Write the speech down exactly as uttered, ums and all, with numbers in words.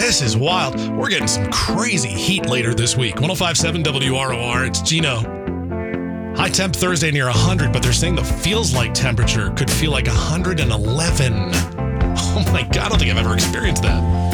This is wild. We're getting some crazy heat later this week. one oh five point seven W R O R. It's Gino. High temp Thursday near one hundred, but they're saying the feels like temperature could feel like one hundred eleven. Oh my God, I don't think I've ever experienced that.